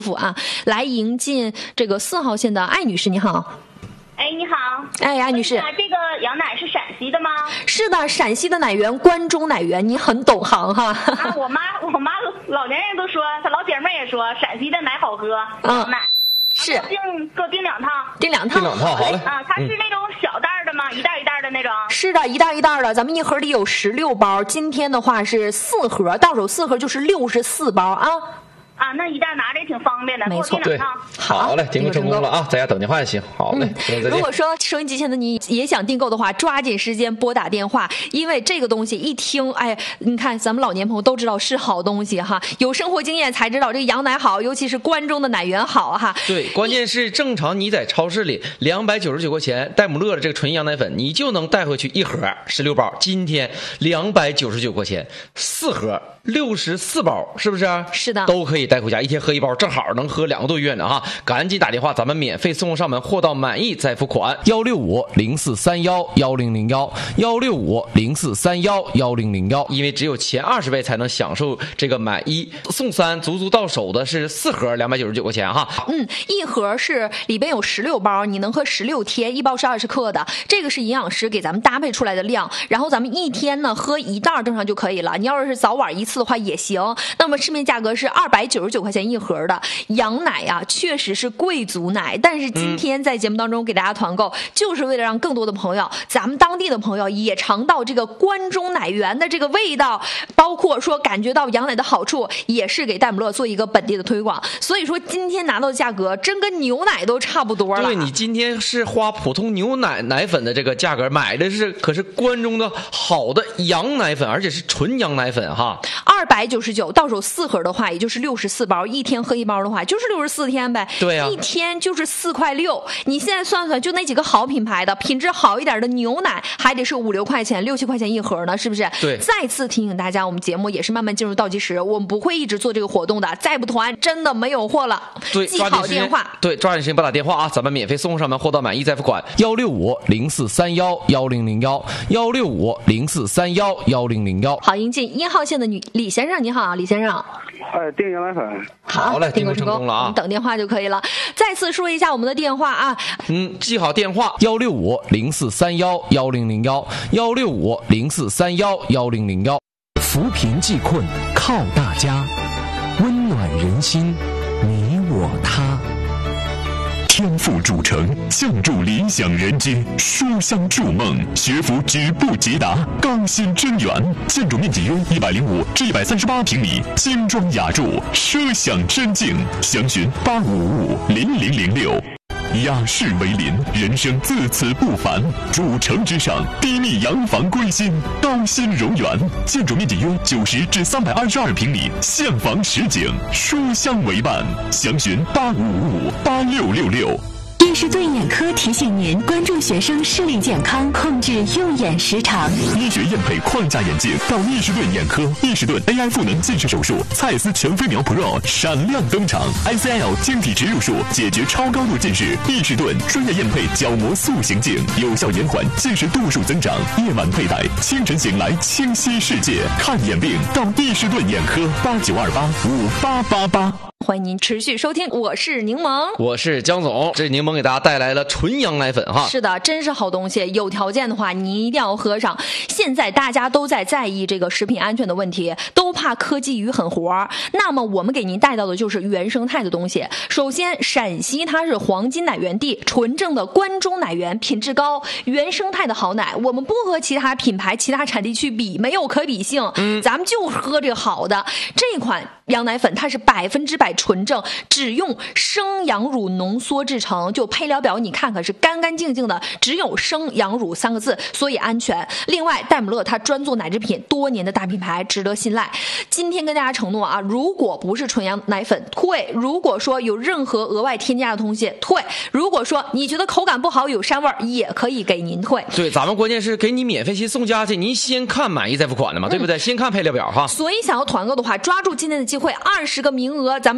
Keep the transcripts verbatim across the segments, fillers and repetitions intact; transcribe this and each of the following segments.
府啊，来迎进这个四号线的艾女士，你好。 哎，你好。 哎，艾女士， 这个羊奶是陕西的吗？ 是的，陕西的奶源，关中奶源，你很懂行哈。 啊，我妈，我妈老年人都说，她老姐妹也说，陕西的奶好喝，羊奶。 嗯是， 订给我订两套， 订两套， 订两套，好嘞。 啊，它是那种小袋的吗？嗯、一袋一袋的那种。 是的，一袋一袋的，咱们一盒里有十六包，今天的话是四盒，到手四盒就是六十四包啊。 啊，那一袋拿着也挺方便的， 没错， 对，好嘞，订购成功了啊！在家等电话也行，好嘞。 嗯、如果说收音机前的你也想订购的话，抓紧时间拨打电话，因为这个东西一听，哎，你看咱们老年朋友都知道是好东西哈，有生活经验才知道这个羊奶好，尤其是关中的奶源好哈。 对，关键是正常你在超市里两百九十九块钱戴姆勒的这个纯羊奶粉，你就能带回去一盒十六包，今天两百九十九块钱四盒。六十四包，是不是？ 是的， 都可以带回家，一天喝一包，正好能喝两个多月呢哈！赶紧打电话，咱们免费送上门，货到满意再付款。 幺六五零四三幺幺零零幺，幺六五零四三幺幺零零幺。 因为只有前二十位才能享受这个买一送三，足足到手的是四盒两百九十九块钱哈。 嗯，一盒是里边有十六包，你能喝十六天，一包是二十克的，这个是营养师给咱们搭配出来的量，然后咱们一天呢喝一袋正常就可以了。你要是早晚一次的话也行。那么市面价格是二百九十九块钱一盒的羊奶呀、啊，确实是贵族奶，但是今天在节目当中给大家团购，嗯、就是为了让更多的朋友，咱们当地的朋友也尝到这个关中奶源的这个味道，包括说感觉到羊奶的好处，也是给戴姆勒做一个本地的推广。所以说今天拿到的价格真跟牛奶都差不多了。 对，你今天是花普通牛奶奶粉的这个价格买的是可是关中的好的羊奶粉，而且是纯羊奶粉哈。 二百九十九到手四盒的话，也就是六十四包，一天喝一包的话，就是六十四天呗。 对呀、啊， 一天就是四块六。你现在算算，就那几个好品牌的、品质好一点的牛奶，还得是五六块钱、六七块钱一盒呢，是不是？ 对。 再次提醒大家，我们节目也是慢慢进入倒计时，我们不会一直做这个活动的，再不团真的没有货了。 对， 记好电话。 对，抓紧时间拨打电话啊，咱们免费送上门，货到满意再付款。 幺六五零四三幺幺零零幺，幺六五零四三幺幺零零幺。 好，迎进一号线的女李先生，你好，李先生。 哎，订羊奶粉。 好嘞，订购成功了啊！ 等电话就可以了。再次说一下我们的电话啊， 嗯，记好电话： 幺六五零四三幺幺零零幺，幺六五零四三幺幺零零幺。 扶贫济困靠大家，温暖人心，你我他。 天赋铸成，相助理想人间，书香筑梦，学府止步捷达，高新真源，建筑面积约一百零五至一百三十八平米，精装雅筑，奢享臻境。详询八五五五零零零六。雅士为邻，人生自此不凡。主城之上，低密洋房归心，高新荣园，建筑面积约九十至三百二十二平米，现房实景，书香为伴。详询八五五五八六六六。 易士顿眼科提醒您关注学生视力健康，控制用眼时长。 医学验配框架眼镜到易士顿眼科，易士顿 A I 赋能近视手术，蔡司全飞秒 Pro 闪亮登场 ，I C L 晶体植入术解决超高度近视，易士顿专业验配角膜塑形镜，有效延缓近视度数增长。夜晚佩戴，清晨醒来清晰世界。看眼病到易士顿眼科，八九二八五八八八。 欢迎您持续收听，我是柠檬， 我是江总。这柠檬给大家带来了纯羊奶粉哈， 是的，真是好东西。有条件的话，你一定要喝上。现在大家都在在意这个食品安全的问题，都怕科技与狠活。那么我们给您带到的就是原生态的东西。首先，陕西它是黄金奶源地，纯正的关中奶源，品质高，原生态的好奶。我们不和其他品牌、其他产地去比，没有可比性。嗯，咱们就喝这个好的。这款羊奶粉它是百分之百纯正，只用生羊乳浓缩制成，就配料表你看看是干干净净的，只有生羊乳三个字，所以安全。另外，戴姆勒它专做奶制品，多年的大品牌，值得信赖。今天跟大家承诺啊，如果不是纯羊奶粉退，如果说有任何额外添加的东西退，如果说你觉得口感不好有膻味也可以给您退。 对，咱们关键是给你免费先送家去，您先看满意再付款的嘛，嗯、对不对？先看配料表哈。 所以想要团购的话，抓住今天的机会，二十个名额，咱们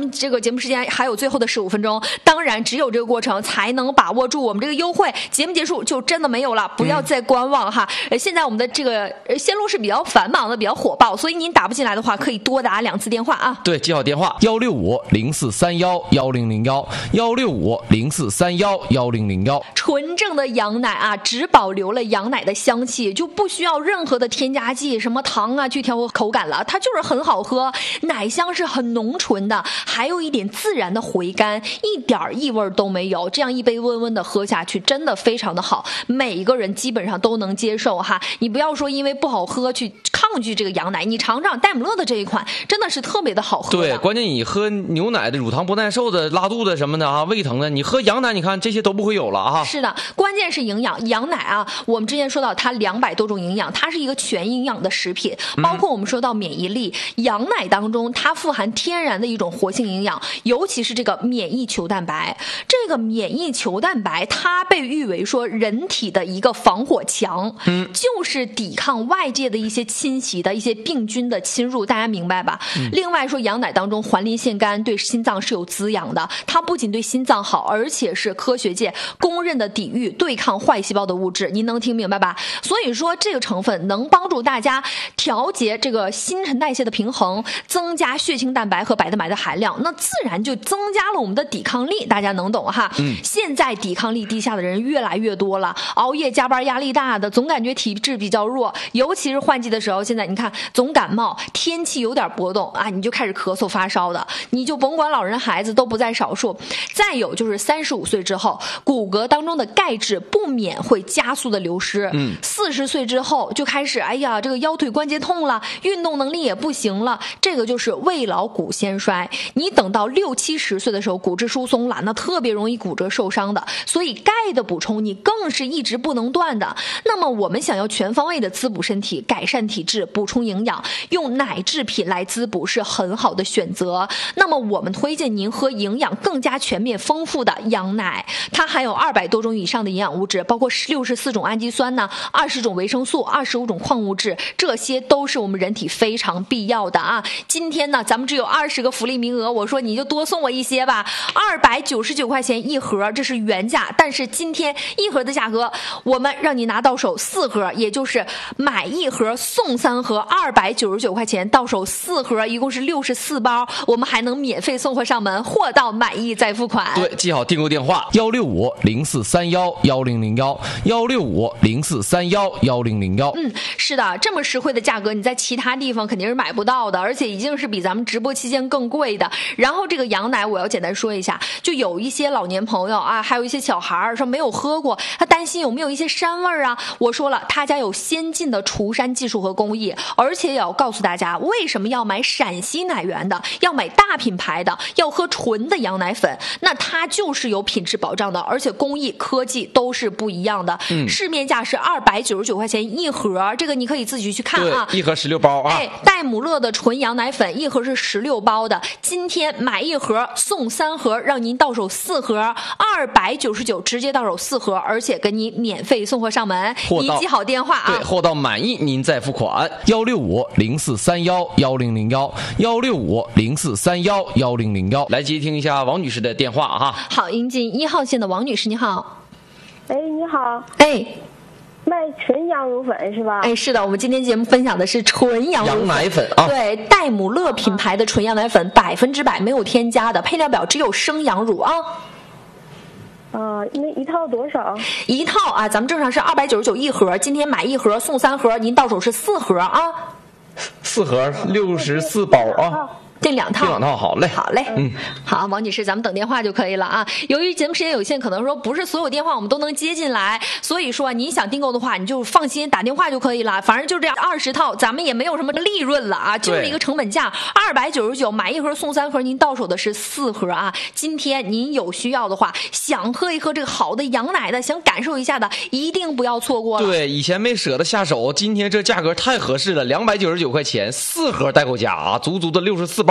们这个节目时间还有最后的十五分钟，当然只有这个过程才能把握住我们这个优惠。节目结束就真的没有了，不要再观望哈。嗯、现在我们的这个线路是比较繁忙的，比较火爆，所以您打不进来的话，可以多打两次电话啊。 对，记好电话： 幺六五零四三幺幺零零幺，幺六五零四三幺幺零零幺。 纯正的羊奶啊，只保留了羊奶的香气，就不需要任何的添加剂，什么糖啊去调口感了，它就是很好喝，奶香是很浓醇的，还有一点自然的回甘，一点异味都没有。这样一杯温温的喝下去，真的非常的好，每一个人基本上都能接受哈。你不要说因为不好喝去抗拒这个羊奶，你尝尝戴姆勒的这一款，真的是特别的好喝的。 对，关键你喝牛奶的乳糖不耐受的、拉肚子什么的啊、胃疼的，你喝羊奶，你看这些都不会有了啊。 是的，关键是营养。羊奶啊，我们之前说到它两百多种营养，它是一个全营养的食品，包括我们说到免疫力，嗯、羊奶当中它富含天然的一种活性营养，尤其是这个免疫球蛋白。这个免疫球蛋白它被誉为说人体的一个防火墙，嗯，就是抵抗外界的一些侵袭的一些病菌的侵入，大家明白吧？嗯、另外说羊奶当中环磷腺苷对心脏是有滋养的，它不仅对心脏好，而且是科学界公认的抵御对抗坏细胞的物质，您能听明白吧？所以说这个成分能帮助大家调节这个新陈代谢的平衡，增加血清蛋白和白蛋白的含量，那自然就增加了我们的抵抗力，大家能懂哈？嗯，现在抵抗力低下的人越来越多了，熬夜加班压力大的，总感觉体质比较弱，尤其是换季的时候，现在你看总感冒，天气有点波动啊，你就开始咳嗽发烧的，你就甭管老人孩子都不在少数。再有就是三十五岁之后，骨骼当中的钙质不免会加速的流失，嗯，四十岁之后就开始，哎呀，这个腰腿关节痛了，运动能力也不行了，这个就是未老骨先衰。你等到六七十岁的时候，骨质疏松了，那特别容易骨折受伤的，所以钙的补充你更是一直不能断的。那么我们想要全方位的滋补身体，改善体质，补充营养，用奶制品来滋补是很好的选择。那么我们推荐您喝营养更加全面丰富的羊奶，它含有二百多种以上的营养物质，包括六十四种氨基酸呢，二十种维生素，二十五种矿物质，这些都是我们人体非常必要的啊。今天呢，咱们只有二十个福利名额，我说你就多送我一些吧，二百九十九块钱一盒，这是原价，但是今天一盒的价格，我们让你拿到手四盒，也就是买一盒送三盒，二百九十九块钱到手四盒，一共是六十四包，我们还能免费送货上门，货到满意再付款。 对，记好订购电话： 幺六五零四三幺幺零零幺，幺六五零四三幺幺零零幺。 嗯，是的，这么实惠的价格，你在其他地方肯定是买不到的，而且已经是比咱们直播期间更贵的。然后这个羊奶，我要简单说一下，就有一些老年朋友啊，还有一些小孩说没有喝过，他担心有没有一些膻味啊。我说了，他家有先进的除膻技术和工艺，而且也要告诉大家为什么要买陕西奶源的，要买大品牌的，要喝纯的羊奶粉，那它就是有品质保障的，而且工艺科技都是不一样的。嗯，市面价是二百九十九块钱一盒，这个你可以自己去看啊。 对，一盒十六包啊。 哎，戴姆勒的纯羊奶粉一盒是十六包的，今天买一盒送三盒，让您到手四盒，二百九十九直接到手四盒，而且给你免费送货上门。你记好电话啊。 对，货到满意您再付款。 幺六五零四三幺幺零零幺，幺六五零四三幺幺零零幺。 来接听一下王女士的电话哈。 好，迎进一号线的王女士，你好。 哎，你好。 哎。 卖纯羊乳粉是吧？ 哎，是的，我们今天节目分享的是纯羊乳粉羊奶粉啊， 对，戴姆勒品牌的纯羊奶粉，百分之百没有添加的，配料表只有生羊乳啊。 啊，那一套多少？ 一套啊，咱们正常是二百九十九一盒，今天买一盒送三盒，您到手是四盒啊。 四盒六十四包啊。 订两套， 订两套，好嘞， 好嘞，嗯，好，王女士，咱们等电话就可以了啊。由于节目时间有限，可能说不是所有电话我们都能接进来，所以说您想订购的话，你就放心打电话就可以了。反正就这样，二十套，咱们也没有什么利润了啊，就是一个成本价，二百九十九，买一盒送三盒，您到手的是四盒啊。今天您有需要的话，想喝一喝这个好的羊奶的，想感受一下的，一定不要错过了。 对，以前没舍得下手，今天这价格太合适了，两百九十九块钱，四盒代购价啊，足足的六十四包。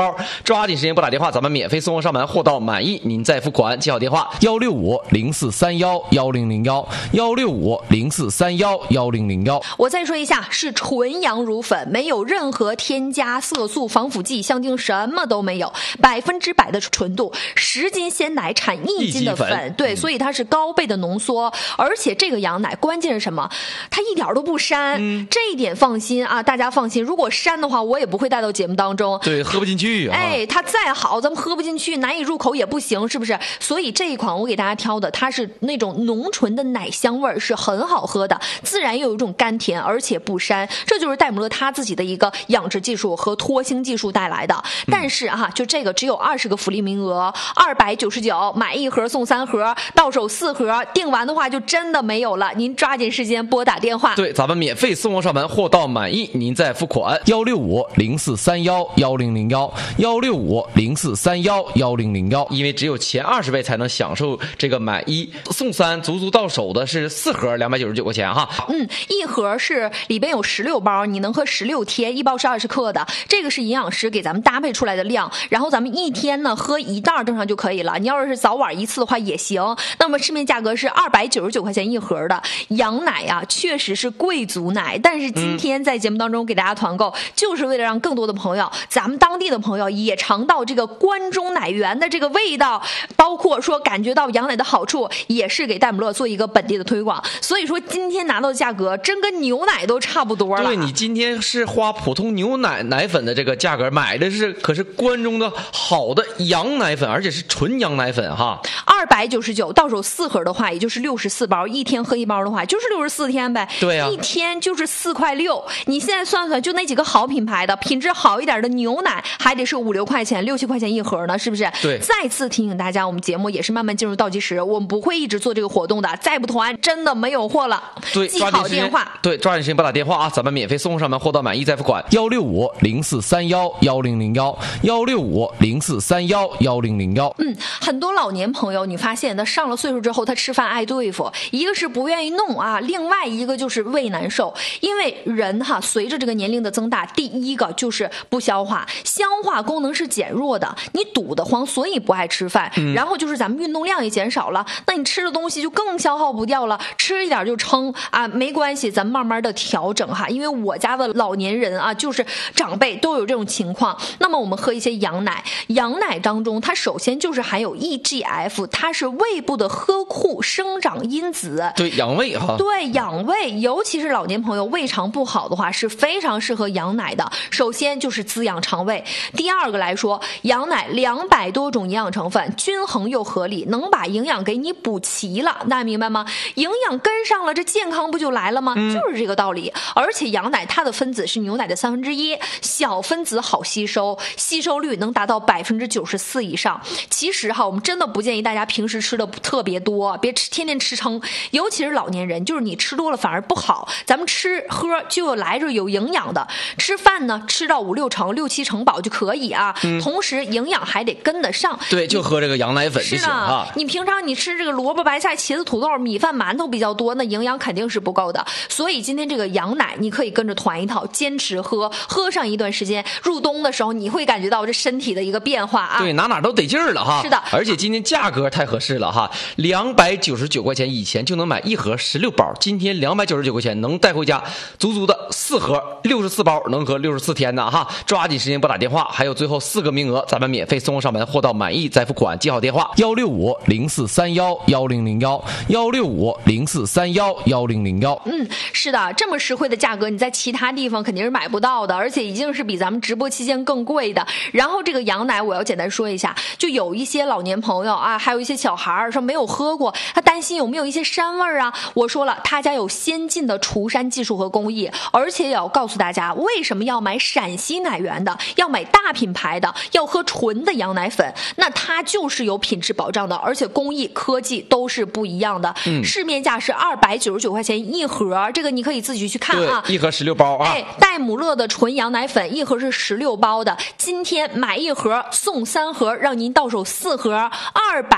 包，抓紧时间拨打电话，咱们免费送货上门，货到满意您再付款。记好电话： 幺六五零四三幺幺零零幺幺六五零四三幺幺零零幺。 我再说一下，是纯羊乳粉，没有任何添加色素、防腐剂、香精，什么都没有，百分之百的纯度。十斤鲜奶产一斤的粉， 粉对，所以它是高倍的浓缩，而且这个羊奶关键是什么？它一点都不膻，嗯、这一点放心啊，大家放心。如果膻的话，我也不会带到节目当中。 对，喝不进去啊。 哎，它再好，咱们喝不进去，难以入口也不行，是不是？所以这一款我给大家挑的，它是那种浓醇的奶香味儿，是很好喝的，自然又有一种甘甜，而且不膻。这就是戴姆勒他自己的一个养殖技术和脱星技术带来的。但是哈、啊，就这个只有二十个福利名额，二百九十九买一盒送三盒，到手四盒，订完的话就真的没有了。您抓紧时间拨打电话。 对，咱们免费送货上门，货到满意您再付款。 幺六五零四三幺幺零零幺幺六五零四三幺幺零零幺。 因为只有前二十位才能享受这个买一送三，足足到手的是四盒，两百九十九块钱哈。 嗯，一盒是里边有十六包，你能喝十六天，一包是二十克的，这个是营养师给咱们搭配出来的量。然后咱们一天呢喝一袋正常就可以了，你要是早晚一次的话也行。那么市面价格是二百九十九块钱一盒的羊奶呀、啊，确实是贵族奶，但是今天在节目当中给大家团购，嗯、就是为了让更多的朋友，咱们当地的朋友也尝到这个关中奶源的这个味道，包括说感觉到羊奶的好处，也是给戴姆勒做一个本地的推广。所以说今天拿到的价格真跟牛奶都差不多了。 对，你今天是花普通牛奶奶粉的这个价格买的是可是关中的好的羊奶粉，而且是纯羊奶粉哈。 二百九十九到手四盒的话，也就是六十四包，一天喝一包的话，就是六十四天呗。 对呀、啊， 一天就是四块六。你现在算算，就那几个好品牌的、品质好一点的牛奶，还得是五六块钱、六七块钱一盒呢，是不是？ 对。 再次提醒大家，我们节目也是慢慢进入倒计时，我们不会一直做这个活动的，再不团真的没有货了。 对， 记好电话。 对，抓紧时间拨打电话啊，咱们免费送上门，货到满意再付款。 幺六五零四三幺幺零零幺幺六五零四三幺幺零零幺。 嗯，很多老年朋友，你发现他上了岁数之后，他吃饭爱对付，一个是不愿意弄啊，另外一个就是胃难受。因为人哈，随着这个年龄的增大，第一个就是不消化，消化功能是减弱的，你堵得慌，所以不爱吃饭。嗯、然后就是咱们运动量也减少了，那你吃的东西就更消耗不掉了，吃一点就撑啊，没关系，咱们慢慢的调整哈。因为我家的老年人啊，就是长辈都有这种情况。那么我们喝一些羊奶，羊奶当中它首先就是含有 E G F， 它是胃部的呵护生长因子， 对，养胃哈。 对，养胃，尤其是老年朋友胃肠不好的话，是非常适合羊奶的。首先就是滋养肠胃，第二个来说，羊奶两百多种营养成分，均衡又合理，能把营养给你补齐了，大家明白吗？营养跟上了，这健康不就来了吗？嗯、就是这个道理。而且羊奶它的分子是牛奶的三分之一，小分子好吸收，吸收率能达到百分之九十四以上。其实哈，我们真的不建议大家平时吃的特别多，别吃天天吃撑，尤其是老年人，就是你吃多了反而不好。咱们吃喝就有来着有营养的，吃饭呢吃到五六成、六七成饱就可以啊。嗯、同时营养还得跟得上。 对，就喝这个羊奶粉就行啊。 你平常你吃这个萝卜、白菜、茄子、土豆、米饭、馒头比较多，那营养肯定是不够的。所以今天这个羊奶你可以跟着团一套，坚持喝，喝上一段时间，入冬的时候你会感觉到这身体的一个变化啊。 对，哪哪都得劲儿了哈。 是的， 而且今天价格太合适了哈，两百九十九块钱以前就能买一盒十六包，今天两百九十九块钱能带回家，足足的四盒六十四包，能喝六十四天的哈。抓紧时间拨打电话，还有最后四个名额，咱们免费送货上门，货到满意再付款。记好电话： 幺六五零四三幺幺零零幺幺六五零四三幺幺零零幺。 嗯，是的，这么实惠的价格，你在其他地方肯定是买不到的，而且已经是比咱们直播期间更贵的。然后这个羊奶，我要简单说一下，就有一些老年朋友啊，还有一些小孩说没有喝过，他担心有没有一些膻味啊。我说了，他家有先进的除膻技术和工艺，而且也要告诉大家为什么要买陕西奶源的，要买大品牌的，要喝纯的羊奶粉，那它就是有品质保障的，而且工艺科技都是不一样的。嗯、市面价是二百九十九块钱一盒，这个你可以自己去看啊。 一盒十六包啊。 哎，戴姆勒的纯羊奶粉一盒是十六包的，今天买一盒送三盒，让您到手四盒，二百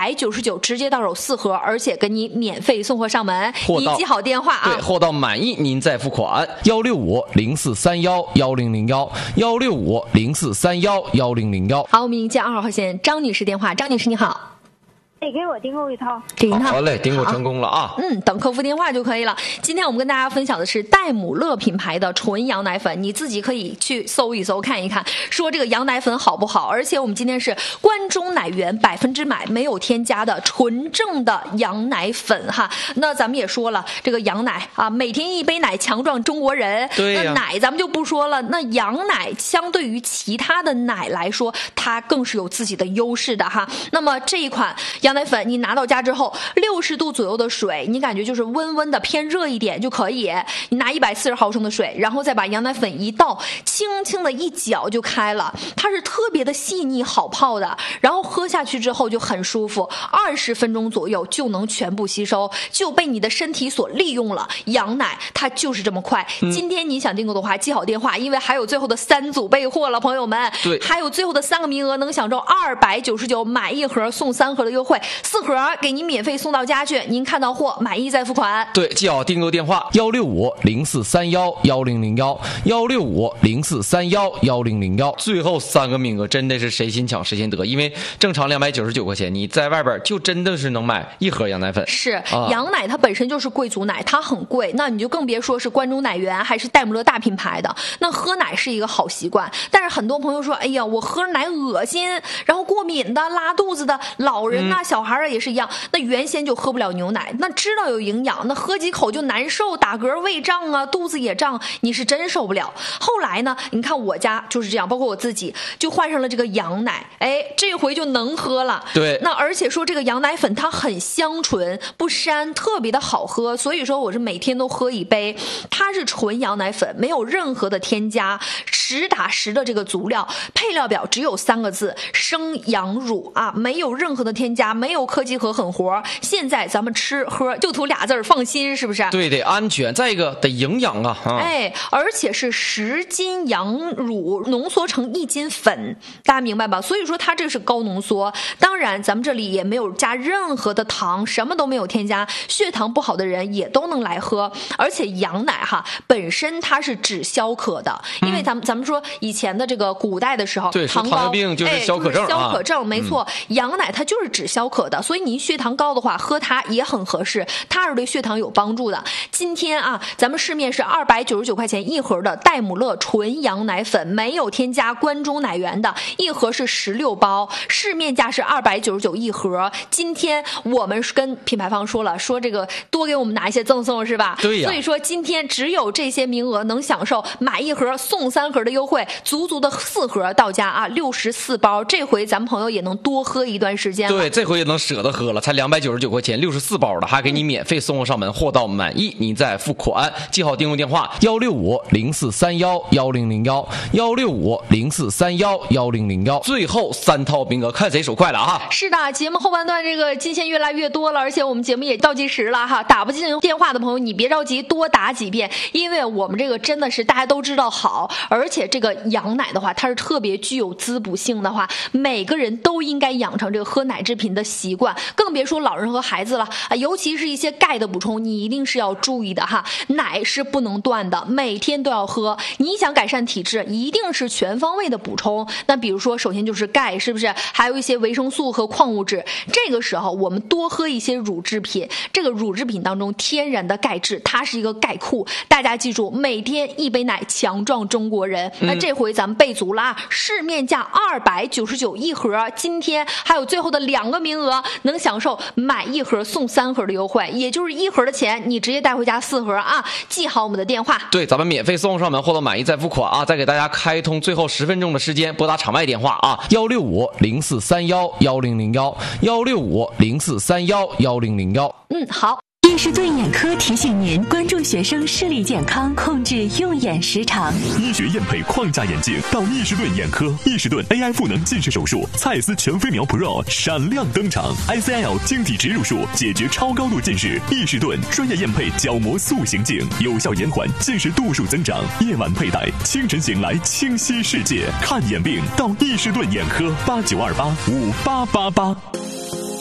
百九十九，直接到手四盒，而且给你免费送货上门。你记好电话啊， 对，货到满意您再付款。 幺六五零四三幺幺零零幺幺六五零四三幺幺零零幺。 好，我们迎接二号线张女士电话。张女士你好。 你给我订购一套， 订一套。 好嘞，订购成功了啊！ 嗯，等客服电话就可以了。今天我们跟大家分享的是戴姆勒品牌的纯羊奶粉，你自己可以去搜一搜看一看，说这个羊奶粉好不好。而且我们今天是关中奶源百分之百没有添加的纯正的羊奶粉哈。那咱们也说了，这个羊奶啊，每天一杯奶强壮中国人。 对呀。 那奶咱们就不说了，那羊奶相对于其他的奶来说，它更是有自己的优势的哈。那么这一款羊奶粉你拿到家之后，六十度左右的水，你感觉就是温温的偏热一点就可以。你拿一百四十毫升的水，然后再把羊奶粉一倒，轻轻的一搅就开了。它是特别的细腻好泡的，然后喝下去之后就很舒服，二十分钟左右就能全部吸收，就被你的身体所利用了。羊奶它就是这么快。嗯、今天你想订购的话，记好电话，因为还有最后的三组备货了，朋友们。 对， 还有最后的三个名额，能享受二百九十九买一盒送三盒的优惠。四盒给您免费送到家去，您看到货满意再付款。 对，记好订购电话幺六五零四三幺幺零零幺幺六五零四三幺幺零零幺。 最后三个名额真的是谁先抢谁先得，因为正常两百九十九块钱，你在外边就真的是能买一盒羊奶粉。 是、 啊、 羊奶它本身就是贵族奶，它很贵，那你就更别说是关中奶源还是戴姆勒大品牌的。那喝奶是一个好习惯，但是很多朋友说，哎呀，我喝奶恶心，然后过敏的、拉肚子的，老人呐、嗯、小孩啊也是一样。那原先就喝不了牛奶，那知道有营养，那喝几口就难受，打嗝、胃胀啊，肚子也胀，你是真受不了。后来呢，你看我家就是这样，包括我自己就换上了这个羊奶，哎，这回就能喝了。 对， 那而且说这个羊奶粉它很香醇不膻，特别的好喝，所以说我是每天都喝一杯。它是纯羊奶粉，没有任何的添加，实打实的这个足料，配料表只有三个字：生羊乳啊，没有任何的添加，没有科技和狠活。现在咱们吃喝就图俩字儿放心，是不是？ 对，得安全，再一个得营养啊！啊哎，而且是十斤羊乳浓缩成一斤粉，大家明白吧？所以说它这是高浓缩。当然，咱们这里也没有加任何的糖，什么都没有添加，血糖不好的人也都能来喝。而且羊奶哈本身它是止消渴的，因为咱们、嗯、咱们说以前的这个古代的时候， 对， 糖糖尿病就是消渴症、 哎就是、消渴症、啊、没错、嗯，羊奶它就是止消渴的，所以您血糖高的话，喝它也很合适，它是对血糖有帮助的。今天啊，咱们市面是二百九十九块钱一盒的戴姆勒纯羊奶粉，没有添加关中奶源的，一盒是十六包，市面价是二百九十九一盒。今天我们跟品牌方说了，说这个多给我们拿一些赠送，是吧？ 对呀。 所以说今天只有这些名额能享受买一盒送三盒的优惠，足足的四盒到家啊，六十四包。这回咱们朋友也能多喝一段时间了。 对，这回也能舍得喝了，才两百九十九块钱，六十四包的，还给你免费送货上门，货到满意你再付款。记好订购电话幺六五零四三幺幺零零幺幺六五零四三幺幺零零幺。 最后三套名额，看谁手快了啊！ 是的，节目后半段这个金线越来越多了，而且我们节目也倒计时了哈。打不进电话的朋友，你别着急，多打几遍，因为我们这个真的是大家都知道好，而且这个羊奶的话，它是特别具有滋补性的话，每个人都应该养成这个喝奶制品的习惯，更别说老人和孩子了啊，尤其是一些钙的补充，你一定是要注意的哈。奶是不能断的，每天都要喝。你想改善体质，一定是全方位的补充。那比如说，首先就是钙，是不是？还有一些维生素和矿物质。这个时候，我们多喝一些乳制品。这个乳制品当中天然的钙质，它是一个钙库。大家记住，每天一杯奶，强壮中国人。嗯、那这回咱们备足了啊！市面价二百九十九一盒，今天还有最后的两个名额，能享受买一盒送三盒的优惠，也就是一盒的钱，你直接带回家四盒啊！记好我们的电话。 对，咱们免费送上门，货到满意再付款啊！再给大家开通最后十分钟的时间，拨打场外电话啊， 幺六五零四三幺幺零零幺幺六五零四三幺幺零零幺。 嗯，好。 易士顿眼科提醒您关注学生视力健康，控制用眼时长。 医学验配框架眼镜到易士顿眼科，易士顿 A I 赋能近视手术，蔡司全飞秒 Pro 闪亮登场 ，I C L 晶体植入术解决超高度近视。易士顿专业验配角膜塑形镜，有效延缓近视度数增长。夜晚佩戴，清晨醒来清晰世界。看眼病到易士顿眼科，八九二八五八八八。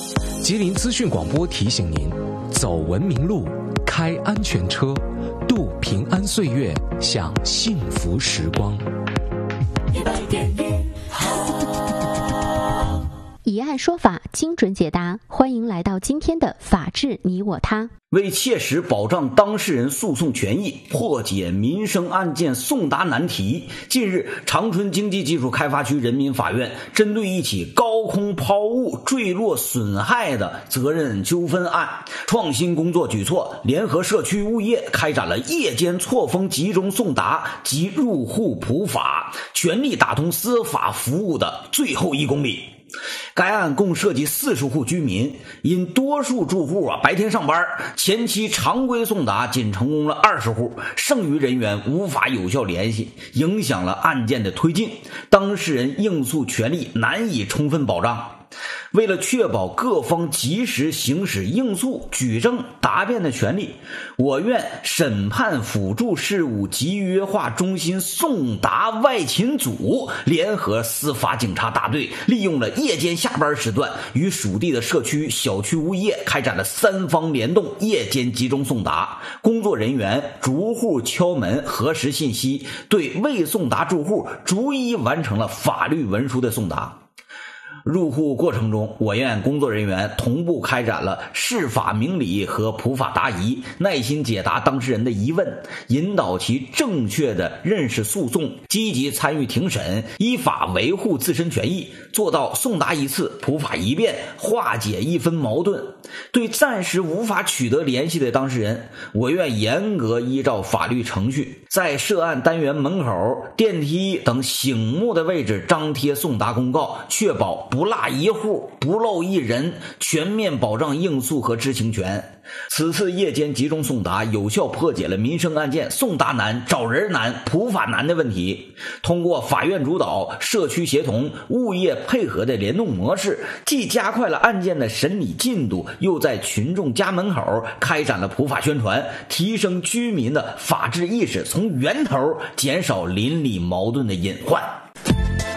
吉林资讯广播提醒您：走文明路，开安全车，度平安岁月，享幸福时光。 以案说法，精准解答，欢迎来到今天的法治你我他。 为切实保障当事人诉讼权益，破解民生案件送达难题，近日长春经济技术开发区人民法院针对一起高空抛物坠落损害的责任纠纷案，创新工作举措，联合社区物业开展了夜间错峰集中送达及入户普法，全力打通司法服务的最后一公里。该案共涉及四十户居民，因多数住户啊白天上班，前期常规送达仅成功了二十户，剩余人员无法有效联系，影响了案件的推进，当事人应诉权利难以充分保障。为了确保各方及时行使应诉、举证、答辩的权利，我院审判辅助事务集约化中心送达外勤组联合司法警察大队，利用了夜间下班时段，与属地的社区、小区物业开展了三方联动夜间集中送达。工作人员逐户敲门核实信息，对未送达住户逐一完成了法律文书的送达。入户过程中，我院工作人员同步开展了释法明理和普法答疑，耐心解答当事人的疑问，引导其正确的认识诉讼，积极参与庭审，依法维护自身权益，做到送达一次普法一遍，化解一分矛盾。对暂时无法取得联系的当事人，我院严格依照法律程序，在涉案单元门口、电梯等醒目的位置张贴送达公告，确保不落一户，不漏一人，全面保障应诉和知情权。此次夜间集中送达，有效破解了民生案件送达难、找人难、普法难的问题。通过法院主导、社区协同、物业配合的联动模式，既加快了案件的审理进度，又在群众家门口开展了普法宣传，提升居民的法治意识，从源头减少邻里矛盾的隐患。